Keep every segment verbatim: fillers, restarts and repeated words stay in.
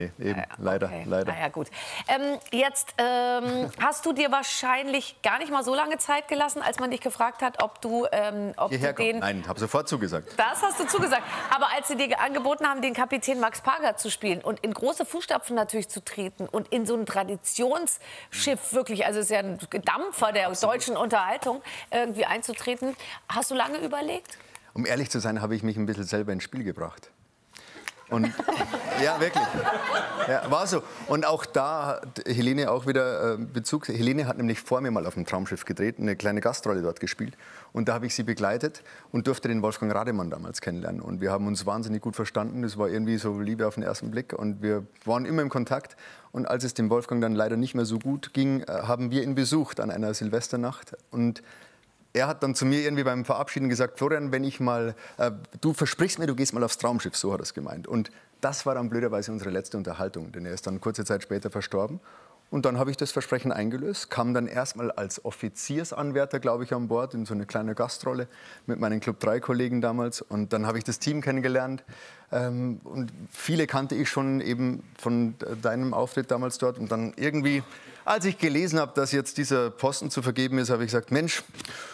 Eben, ja, leider, okay. leider. Na ja, gut. Ähm, jetzt ähm, hast du dir wahrscheinlich gar nicht mal so lange Zeit gelassen, als man dich gefragt hat, ob du, ähm, ob Hierher du den... kommt. Nein, habe sofort zugesagt. Das hast du zugesagt. Aber als sie dir angeboten haben, den Kapitän Max Parger zu spielen und in große Fußstapfen natürlich zu treten und in so ein Traditionsschiff wirklich, also es ist ja ein Dampfer der Absolut. deutschen Unterhaltung, irgendwie einzutreten, hast du lange überlegt? Um ehrlich zu sein, habe ich mich ein bisschen selber ins Spiel gebracht. Und ja, wirklich. Ja, war so. Und auch da hat Helene auch wieder äh, Bezug. Helene hat nämlich vor mir mal auf dem Traumschiff gedreht, eine kleine Gastrolle dort gespielt. Und da habe ich sie begleitet und durfte den Wolfgang Rademann damals kennenlernen. Und wir haben uns wahnsinnig gut verstanden. Das war irgendwie so Liebe auf den ersten Blick. Und wir waren immer im Kontakt. Und als es dem Wolfgang dann leider nicht mehr so gut ging, äh, haben wir ihn besucht an einer Silvesternacht. Und er hat dann zu mir irgendwie beim Verabschieden gesagt, Florian, wenn ich mal, äh, du versprichst mir, du gehst mal aufs Traumschiff, so hat er es gemeint. Und das war dann blöderweise unsere letzte Unterhaltung, denn er ist dann kurze Zeit später verstorben. Und dann habe ich das Versprechen eingelöst, kam dann erstmal als Offiziersanwärter, glaube ich, an Bord, in so eine kleine Gastrolle mit meinen Club drei Kollegen damals. Und dann habe ich das Team kennengelernt. Ähm, und viele kannte ich schon eben von deinem Auftritt damals dort. Und dann irgendwie, als ich gelesen habe, dass jetzt dieser Posten zu vergeben ist, habe ich gesagt, Mensch,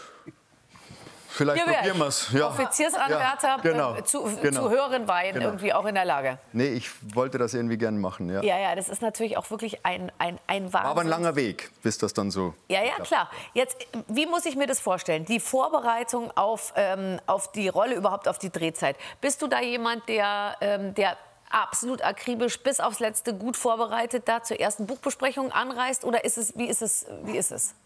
vielleicht probieren wir es. Ja. Offiziersanwärter ja, genau, äh, zu, genau, zu höheren Weihen genau. irgendwie auch in der Lage. Nee, ich wollte das irgendwie gerne machen. Ja, ja, ja, das ist natürlich auch wirklich ein, ein, ein Wahnsinn. Aber ein langer Weg, bis das dann so... Ja, ja, klar. Jetzt, wie muss ich mir das vorstellen? Die Vorbereitung auf, ähm, auf die Rolle, überhaupt auf die Drehzeit. Bist du da jemand, der... Ähm, der absolut akribisch bis aufs Letzte gut vorbereitet da zur ersten Buchbesprechung anreist? Oder ist es, wie ist es? Wie ist es?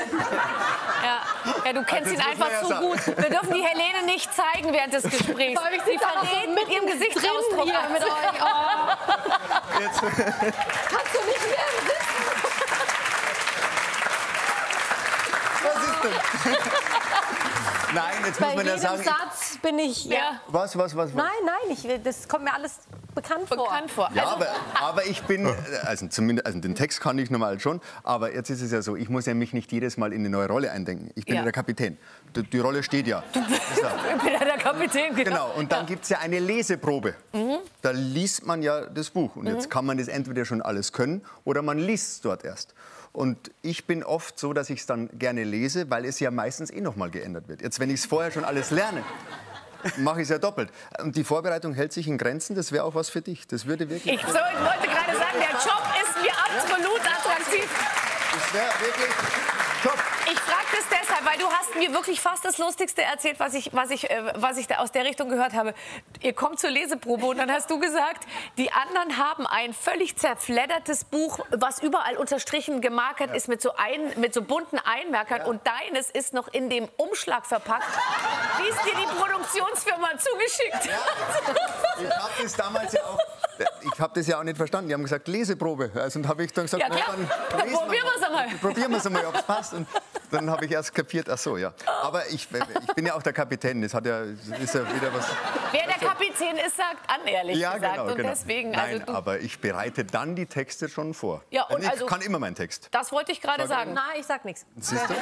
ja. ja, du kennst ihn einfach zu ja gut. Wir dürfen die Helene nicht zeigen während des Gesprächs. Sie verrät mit ihrem Gesichtsausdruck hier mit euch. Oh. Jetzt. Kannst du nicht mehr sitzen? Was ist denn? Nein, jetzt muss Bei man ja jedem sagen... Satz bin ich... Ja. Was, was, was, was? Nein, nein, ich, das kommt mir alles bekannt vor. Bekannt vor. Ja, Also, aber, aber ich bin, also zumindest, also den Text kann ich normal schon, aber jetzt ist es ja so, ich muss ja mich nicht jedes Mal in eine neue Rolle eindenken. Ich bin Ja. ja der Kapitän. Die, die Rolle steht ja. ich bin ja der Kapitän, genau. Genau, und dann ja. gibt es ja eine Leseprobe. Mhm. Da liest man ja das Buch. Und jetzt Mhm. kann man das entweder schon alles können oder man liest es dort erst. Und ich bin oft so, dass ich es dann gerne lese, weil es ja meistens eh noch mal geändert wird. Jetzt, wenn ich es vorher schon alles lerne, mache ich es ja doppelt. Und die Vorbereitung hält sich in Grenzen. Das wäre auch was für dich. Das würde wirklich... Ich, so, ich wollte gerade sagen, der Job ist mir absolut attraktiv. Das wäre wirklich top. Ich frage das deshalb, weil du hast mir wirklich fast das Lustigste erzählt, was ich, was ich, äh, was ich da aus der Richtung gehört habe. Ihr kommt zur Leseprobe und dann hast du gesagt, die anderen haben ein völlig zerfleddertes Buch, was überall unterstrichen gemarkert ja. ist mit so, ein, mit so bunten Einmerkern. Ja. Und deines ist noch in dem Umschlag verpackt, wie es dir die Produktionsfirma zugeschickt hat. Ja. Ich habe das damals ja auch... Ich habe das ja auch nicht verstanden. Die haben gesagt, Leseprobe. Also, und habe ich dann gesagt, ja, klar. na, dann, dann probieren wir es einmal. Probieren wir es einmal, ob es passt. Und dann habe ich erst kapiert, ach so, ja. Aber ich, ich bin ja auch der Kapitän. Das hat ja, ist ja wieder was... Wer der Kapitän ist, sagt an, ehrlich ja, gesagt. Genau, und genau. deswegen, Nein, also du aber ich bereite dann die Texte schon vor. Ja, und ich also, kann immer meinen Text. Das wollte ich gerade sagen. Nein, ich sag nichts. Siehst du?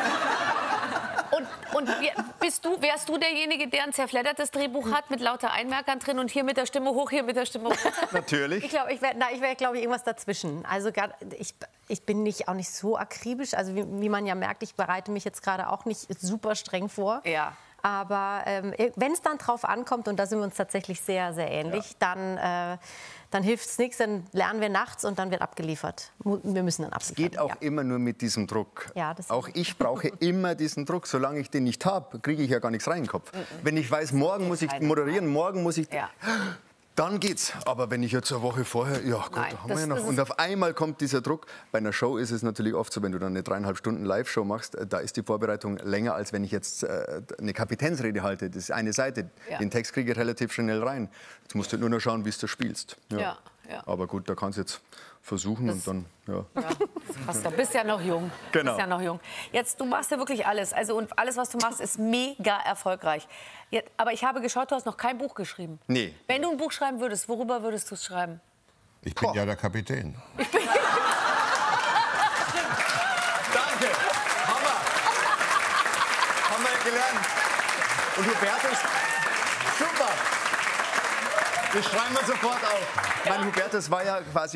Und, und bist du, wärst du derjenige, der ein zerfleddertes Drehbuch hat mit lauter Einmerkern drin und hier mit der Stimme hoch, hier mit der Stimme hoch? Natürlich. Ich glaube, ich wäre, wär, glaube ich, irgendwas dazwischen. Also ich, ich bin nicht, auch nicht so akribisch. Also wie, wie man ja merkt, ich bereite mich jetzt gerade auch nicht super streng vor. Ja. Aber ähm, wenn es dann drauf ankommt, und da sind wir uns tatsächlich sehr, sehr ähnlich, ja. dann, äh, dann hilft es nichts, dann lernen wir nachts und dann wird abgeliefert. Wir müssen dann abliefern. Es geht auch ja. immer nur mit diesem Druck. Ja, das auch ich brauche immer diesen Druck. Solange ich den nicht habe, kriege ich ja gar nichts rein in den Kopf. Mhm. Wenn ich weiß, morgen muss ich moderieren, morgen muss ich... Ja. Dann geht's. Aber wenn ich jetzt eine Woche vorher, ja Gott, Nein, da haben das, wir ja noch. Und auf einmal kommt dieser Druck. Bei einer Show ist es natürlich oft so, wenn du dann eine dreieinhalb Stunden Live-Show machst, da ist die Vorbereitung länger, als wenn ich jetzt äh, eine Kapitänsrede halte. Das ist eine Seite. Ja. Den Text kriege ich relativ schnell rein. Jetzt musst du nur noch schauen, wie du spielst. Ja. Ja, ja. Aber gut, da kannst du jetzt versuchen das, und dann, ja. ja das du bist ja noch jung. Genau. Bist ja noch jung. Jetzt, du machst ja wirklich alles. Also, und alles, was du machst, ist mega erfolgreich. Jetzt, aber ich habe geschaut, du hast noch kein Buch geschrieben. Nee. Wenn du ein Buch schreiben würdest, worüber würdest du es schreiben? Ich bin Boah. ja der Kapitän. Ich bin Danke. Hammer. Haben wir gelernt. Und Hubertus, super. Das schreiben wir sofort auf. Mein Hubertus war ja quasi